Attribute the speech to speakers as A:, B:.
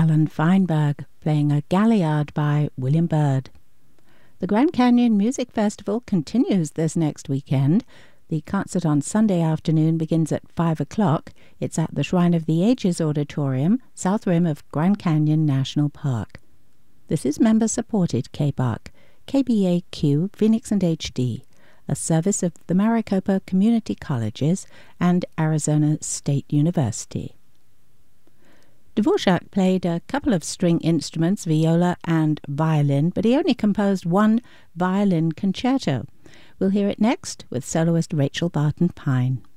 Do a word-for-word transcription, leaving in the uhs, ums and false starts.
A: Alan Feinberg playing a Galliard by William Byrd. The Grand Canyon Music Festival continues this next weekend. The concert on Sunday afternoon begins at five o'clock. It's at the Shrine of the Ages Auditorium, south rim of Grand Canyon National Park. This is member-supported K B A C, K B A Q, Phoenix and H D, a service of the Maricopa Community Colleges and Arizona State University. Dvorak played a couple of string instruments, viola and violin, but he only composed one violin concerto. We'll hear it next with soloist Rachel Barton Pine.